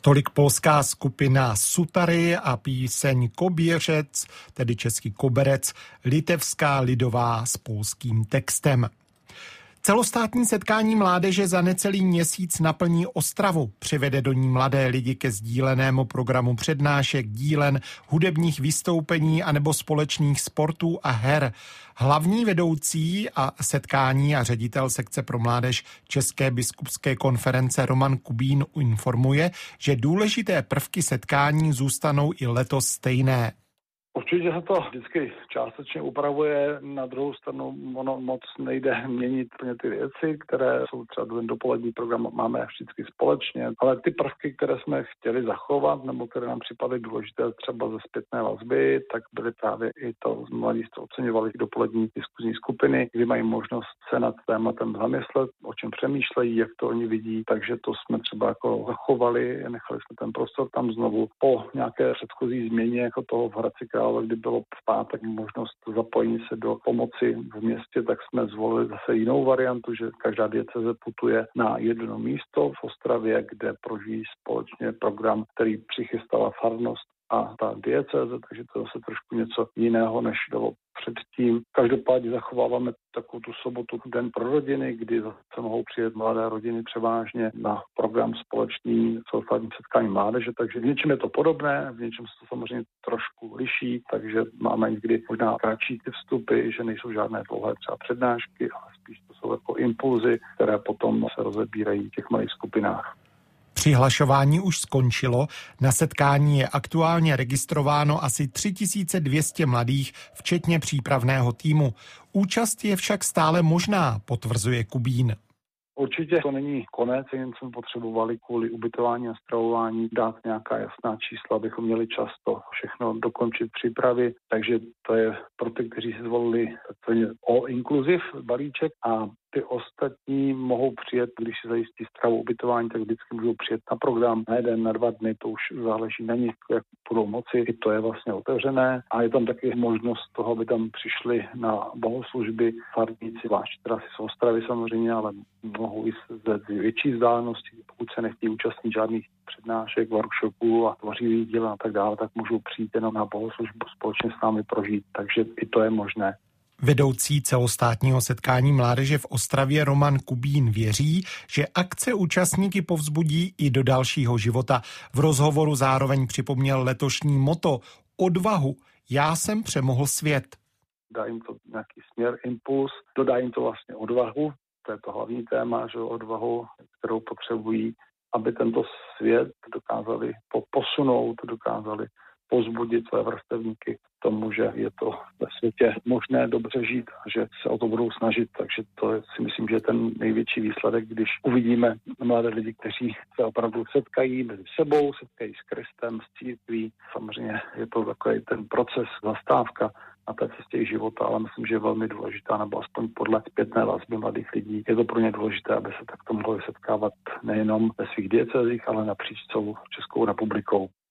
Tolik polská skupina Sutary a píseň Koběřec, tedy český koberec, litevská lidová s polským textem. Celostátní setkání mládeže za necelý měsíc naplní Ostravu. Přivede do ní mladé lidi ke sdílenému programu přednášek, dílen, hudebních vystoupení anebo společných sportů a her. Hlavní vedoucí a setkání a ředitel sekce pro mládež České biskupské konference Roman Kubín informuje, že důležité prvky setkání zůstanou i letos stejné. Určitě se to vždycky částečně upravuje, na druhou stranu ono moc nejde měnit úplně ty věci, které jsou třeba dopolední program máme vždycky společně, ale ty prvky, které jsme chtěli zachovat nebo které nám připadaly důležité třeba ze zpětné vazby, tak byly právě i to, mladí jste oceňovali dopolední diskuzní skupiny, kdy mají možnost se nad tématem zamyslet, o čem přemýšlejí, jak to oni vidí, takže to jsme třeba jako zachovali, nechali jsme ten prostor tam znovu po nějaké předchozí změně jako toho v Hradci ale kdy bylo v pátek možnost zapojení se do pomoci v městě, tak jsme zvolili zase jinou variantu, že každá diecéze putuje na jedno místo v Ostravě, kde prožijí společně program, který přichystala farnost a ta diecéze, takže to je zase trošku něco jiného, než bylo předtím. Každopádně zachováváme takovou tu sobotu den pro rodiny, kdy zase mohou přijet mladé rodiny převážně na program společný celostátní setkání mládeže, takže v něčem je to podobné, v něčem se to samozřejmě trošku liší, takže máme někdy možná kratší ty vstupy, že nejsou žádné dlouhé třeba přednášky, ale spíš to jsou jako impulzy, které potom se rozebírají v těch malých skupinách. Přihlašování už skončilo, na setkání je aktuálně registrováno asi 3200 mladých, včetně přípravného týmu. Účast je však stále možná, potvrzuje Kubín. Určitě to není konec, jen jsme potřebovali kvůli ubytování a stravování dát nějaká jasná čísla, abychom měli čas to všechno dokončit přípravy, takže to je pro ty, kteří si zvolili takzvaný all inclusive balíček a ty ostatní mohou přijet, když si zajistí stravu, ubytování, tak vždycky můžou přijet na program na 1, na 2 dny, to už záleží na nich, jak budou moci, i to je vlastně otevřené a je tam taky možnost toho, aby tam přišli na bohoslužby farníci, zvlášť teda si z Ostravy samozřejmě, ale mohou i z větší vzdálenosti, pokud se nechtějí účastnit žádných přednášek, workshopů a tvořivých díl a tak dále, tak můžou přijít jenom na bohoslužbu společně s námi prožít, takže i to je možné. Vedoucí celostátního setkání mládeže v Ostravě Roman Kubín věří, že akce účastníky povzbudí i do dalšího života. V rozhovoru zároveň připomněl letošní motto Odvahu. Já jsem přemohl svět. Dá jim to nějaký směr, impuls, dodá jim to vlastně odvahu, to je to hlavní téma, že odvahu, kterou potřebují, aby tento svět dokázali posunout, dokázali pozbudit své vrstevníky tomu, že je to ve světě možné dobře žít a že se o to budou snažit. Takže to si myslím, že je ten největší výsledek, když uvidíme mladé lidi, kteří se opravdu setkají mezi sebou, setkají s Kristem, s církví. Samozřejmě je to takový ten proces, zastávka na té cestě života, ale myslím, že je velmi důležitá, nebo aspoň podle zpětné vazby mladých lidí. Je to pro ně důležité, aby se takto mohli setkávat nejenom ve svých diecézích, ale napříč celou Českou republikou.